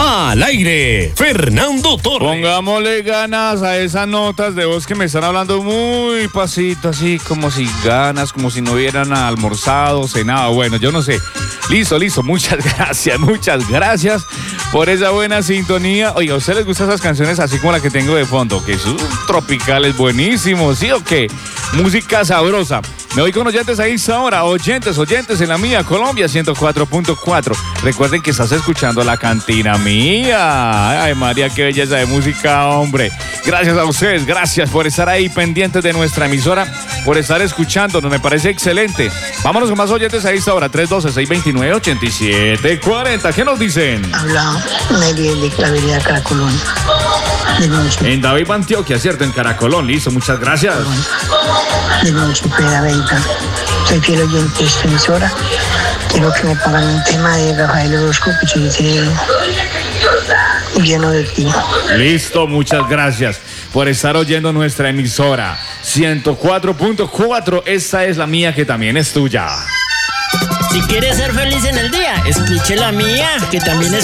Al aire, Fernando Torres. Pongámosle ganas a esas notas de voz que me están hablando muy pasito, así como si ganas, como si no hubieran almorzado, cenado. Bueno, yo no sé. Listo. Muchas gracias por esa buena sintonía. Oiga, ¿a ustedes les gustan esas canciones así como la que tengo de fondo? Que son tropicales buenísimos, ¿sí o qué? Música sabrosa. Me voy con oyentes ahí ahora, oyentes en la mía, Colombia 104.4. Recuerden que estás escuchando La Cantina Mía. Ay, María, qué belleza de música, hombre. Gracias a ustedes, gracias por estar ahí pendientes de nuestra emisora, por estar escuchándonos, me parece excelente. Vámonos con más oyentes ahí ahora, 312-629-8740. ¿Qué nos dicen? Habla Nelly de Clavería Caracolón. En David, Antioquia, ¿cierto? En Caracolón, listo, muchas gracias. Denuncio Pera Venta. Soy fiel oyente de esta emisora. Quiero que me pongan un tema de Rafael Orozco que se dice Lleno de ti. Listo, muchas gracias por estar oyendo nuestra emisora 104.4. Esta es la mía, que también es tuya. Si quieres ser feliz en el día, escuche la mía, que también es